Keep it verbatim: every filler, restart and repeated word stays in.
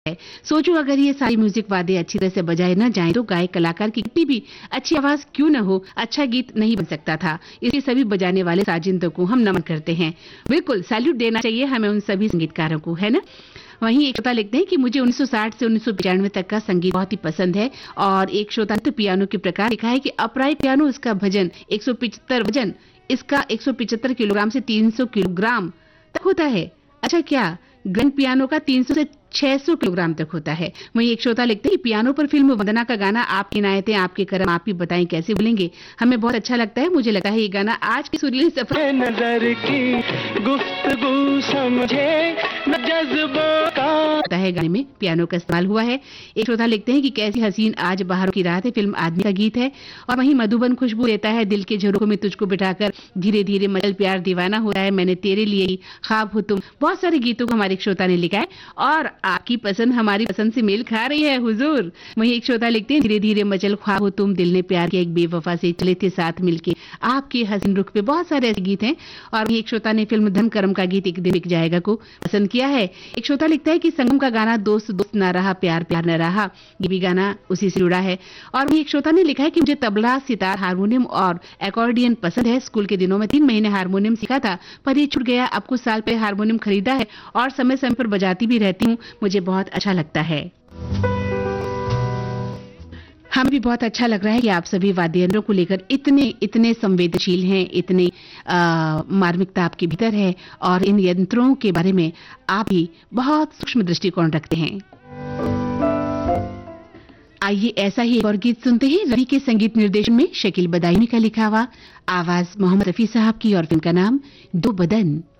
है। सोचो अगर ये सारी म्यूजिक वाद्य अच्छी तरह से बजाए न जाए तो गायक कलाकार की कितनी भी अच्छी आवाज क्यों न हो, अच्छा गीत नहीं बन सकता था। इसलिए सभी बजाने वाले साजिंदों को हम नमन करते हैं। बिल्कुल सैल्यूट देना चाहिए हमें उन सभी संगीतकारों को, है ना। वहीं एक श्रोता लिखते हैं कि मुझे उन्नीस सौ साठ से उन्नीस सौ पचानवे तक का संगीत बहुत ही पसंद है। और एक श्रोता ने तो पियानो के प्रकार लिखा है कि अपराइट पियानो, इसका भजन एक सौ पिचहत्तर वजन इसका एक सौ पिचहत्तर किलोग्राम से तीन सौ किलोग्राम तक होता है। अच्छा, क्या ग्रैंड पियानो का तीन सौ से छह सौ किलोग्राम तक होता है। वहीं एक श्रोता लिखते हैं कि पियानो पर फिल्म वंदना का गाना आपकी इनायतें आपके करम, आप ही बताएं कैसे बोलेंगे, हमें बहुत अच्छा लगता है। मुझे लगता है ये गाना आज की सुरीली सफर नजर की गुफ्तगू समझे न जज्बों का है गाने में पियानो का इस्तेमाल हुआ है। एक श्रोता लिखते हैं कि कैसी हसीन आज बाहरों की रात है, फिल्म आदमी का गीत है। और वहीं मधुबन खुशबू देता है, दिल के झरोखों में तुझको बिठाकर धीरे धीरे मचल प्यार दीवाना होता है, मैंने तेरे लिए ही ख्वाब हो तुम। बहुत सारे गीतों को हमारे एक श्रोता ने लिखा है और आपकी पसंद हमारी पसंद से मेल खा रही है हुजूर। वहीं एक श्रोता लिखते हैं, धीरे धीरे मचल ख्वाब हो तुम, दिल ने प्यार किया एक बेवफा से, चले थे साथ मिलके आपके हसीन रुख पे। बहुत सारे ऐसे गीत हैं। और वहीं एक श्रोता ने फिल्म धन करम का गीत एक दिन बिक जाएगा को पसंद किया है। एक श्रोता लिखता है कि संगम का गाना दोस्त दोस्त ना रहा प्यार प्यार न रहा, ये भी गाना उसी से जुड़ा है। और वहीं एक श्रोता ने लिखा है कि मुझे तबला, सितार, हारमोनियम और एकॉर्डियन पसंद है। स्कूल के दिनों में तीन महीने हारमोनियम सीखा था पर ये छूट गया। अब कुछ साल पहले हारमोनियम खरीदा है और समय समय पर बजाती भी रहती हूँ, मुझे बहुत अच्छा लगता है। हमें भी बहुत अच्छा लग रहा है कि आप सभी वाद्य यंत्रों को लेकर इतने इतने संवेदनशील हैं, इतने मार्मिकता आपके भीतर है और इन यंत्रों के बारे में आप भी बहुत सूक्ष्म दृष्टिकोण रखते हैं। आइए ऐसा ही एक और गीत सुनते हैं। रवि के संगीत निर्देशन में शकील बदायूनी का लिखा हुआ, आवाज मोहम्मद रफी साहब की और फिल्म का नाम दो बदन।